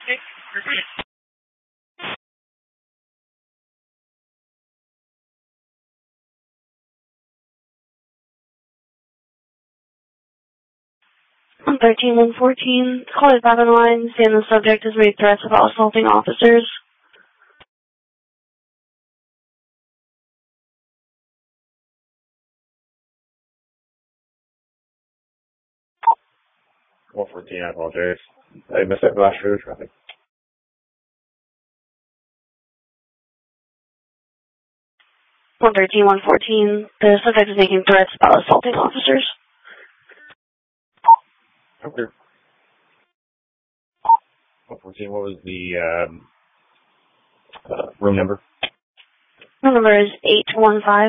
Okay, repeat. On 13-114, call it back on the line, saying the subject has made threats about assaulting officers. One 14, I apologize. I missed that last road traffic. On 13-114, the subject is making threats about assaulting officers. Okay. 114, what was the room number? The number is 815.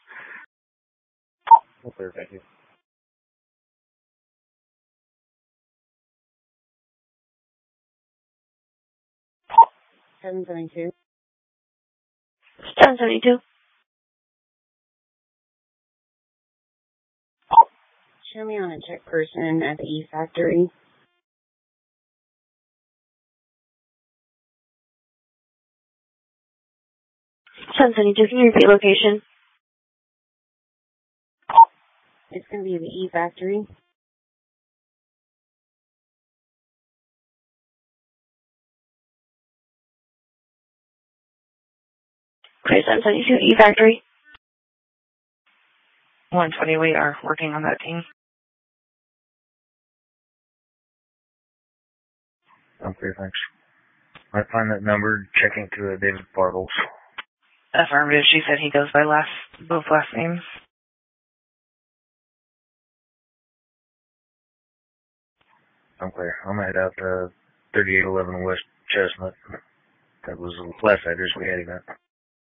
Okay, thank you. $772. 772. Show me on a check person at the E-Factory. Can you repeat location? It's going to be the E-Factory. Okay, 772 E-Factory. 120, we are working on that team. Okay, thanks. I find that number, checking to David Bartles. Affirmative, she said he goes by both last names. Okay, I'm gonna head out to 3811 West Chestnut. That was the last address we had him at.